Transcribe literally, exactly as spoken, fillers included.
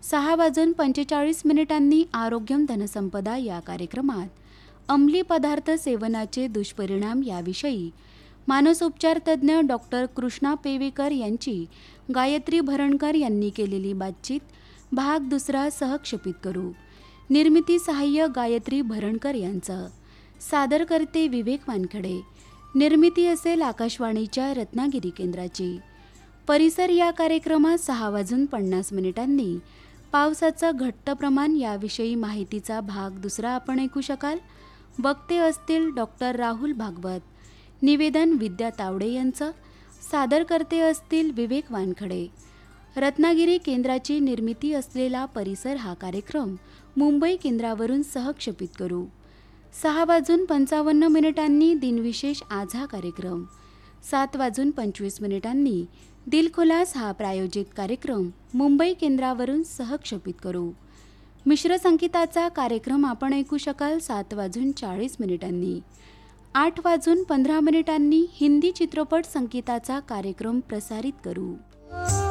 सहा वाजून पंचेचाळीस मिनिटांनी आरोग्यम धनसंपदा या कार्यक्रमात अंमली पदार्थ सेवनाचे दुष्परिणाम याविषयी मानसोपचार तज्ज्ञ डॉक्टर कृष्णा पेवेकर यांची गायत्री भरणकर यांनी केलेली बातचीत भाग दुसरा सहक्षेपित करू. निर्मिती सहाय्य गायत्री भरणकर यांचं. सादर करते विवेक वानखडे. निर्मिती असेल आकाशवाणीच्या रत्नागिरी केंद्राची. परिसर या कार्यक्रमात सहा वाजून पन्नास मिनिटांनी पावसाचं घट्ट प्रमाण याविषयी माहितीचा भाग दुसरा आपण ऐकू शकाल. वक्ते असतील डॉक्टर राहुल भागवत. निवेदन विद्या तावडे यांचं. सादर करते असतील विवेक वानखडे. रत्नागिरी केंद्राची निर्मिती असलेला परिसर हा कार्यक्रम मुंबई केंद्रावरून सहक्षेपित करू. सहा वाजून पंचावन्न मिनिटांनी दिनविशेष आज हा कार्यक्रम. सात वाजून पंचवीस मिनिटांनी दिलखुलास हा प्रायोजित कार्यक्रम मुंबई केंद्रावरून सहक्षेपित करू. मिश्र संगीताचा कार्यक्रम आपण ऐकू शकाल सात वाजून चाळीस मिनिटांनी. आठ वाजून पंधरा मिनिटांनी हिंदी चित्रपट संगीताचा कार्यक्रम प्रसारित करू.